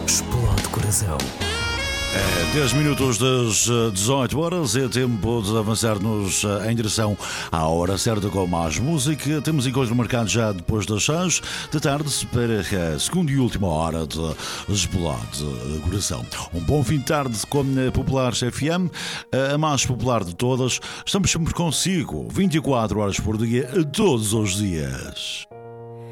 Explode Coração. 10 minutos das 18 horas é tempo de avançarmos em direção à hora certa com mais música. Temos encontro marcado já depois das 6 da tarde para a segunda e última hora de Explode Coração. Um bom fim de tarde com a Populares FM, a mais popular de todas. Estamos sempre consigo, 24 horas por dia, todos os dias.